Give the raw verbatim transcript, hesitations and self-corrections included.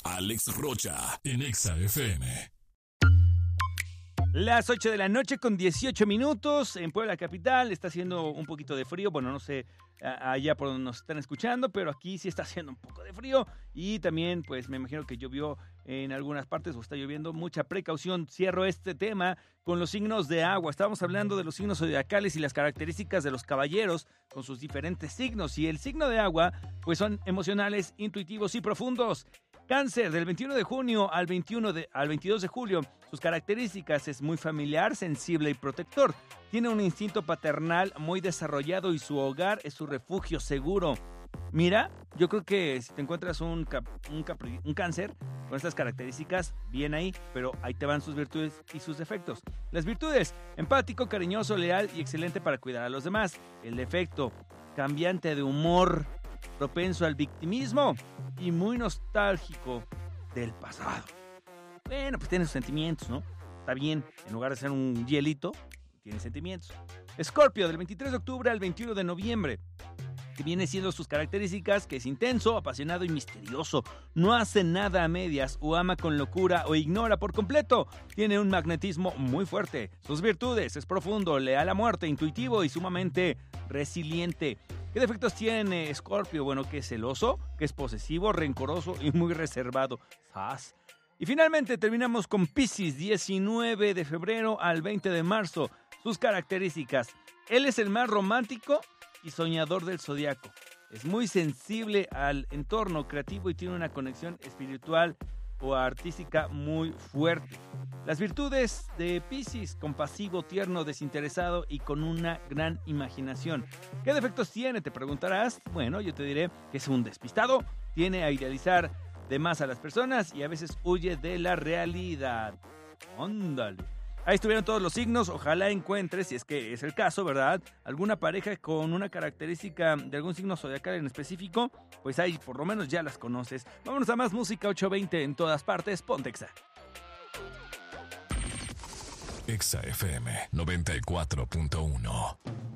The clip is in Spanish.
Alex Rocha, en Exa F M. Las ocho de la noche con dieciocho minutos en Puebla capital. Está haciendo un poquito de frío. Bueno, no sé allá por donde nos están escuchando, pero aquí sí está haciendo un poco de frío. Y también, pues, me imagino que llovió en algunas partes o está lloviendo. Mucha precaución. Cierro este tema con los signos de agua. Estábamos hablando de los signos zodiacales y las características de los caballeros con sus diferentes signos. Y el signo de agua, pues, son emocionales, intuitivos y profundos. Cáncer, del veintiuno de junio al, veintiuno de, al veintidós de julio. Sus características: es muy familiar, sensible y protector. Tiene un instinto paternal muy desarrollado y su hogar es su refugio seguro. Mira, yo creo que si te encuentras un, cap, un, capri, un cáncer con estas características, bien ahí, pero ahí te van sus virtudes y sus defectos. Las virtudes: empático, cariñoso, leal y excelente para cuidar a los demás. El defecto: cambiante de humor, propenso al victimismo y muy nostálgico del pasado. Bueno, pues tiene sus sentimientos, ¿no? Está bien, en lugar de ser un hielito, tiene sentimientos. Escorpio, del veintitrés de octubre al veintiuno de noviembre. Que viene siendo sus características: que es intenso, apasionado y misterioso. No hace nada a medias, o ama con locura o ignora por completo. Tiene un magnetismo muy fuerte. Sus virtudes: es profundo, leal a muerte, intuitivo y sumamente resiliente. ¿Qué defectos tiene Escorpio? Bueno, que es celoso, que es posesivo, rencoroso y muy reservado. ¡Zas! Y finalmente terminamos con Piscis, diecinueve de febrero al veinte de marzo. Sus características: él es el más romántico y soñador del zodiaco. Es muy sensible al entorno creativo y tiene una conexión espiritual o artística muy fuerte. Las virtudes de Piscis: compasivo, tierno, desinteresado y con una gran imaginación. ¿Qué defectos tiene? Te preguntarás. Bueno, yo te diré que es un despistado, tiene a idealizar de más a las personas y a veces huye de la realidad. ¡Ándale! Ahí estuvieron todos los signos. Ojalá encuentres, si es que es el caso, ¿verdad?, alguna pareja con una característica de algún signo zodiacal en específico. Pues ahí por lo menos ya las conoces. Vámonos a más música. Ocho veinte en todas partes. Ponte Exa. Exa F M noventa y cuatro punto uno.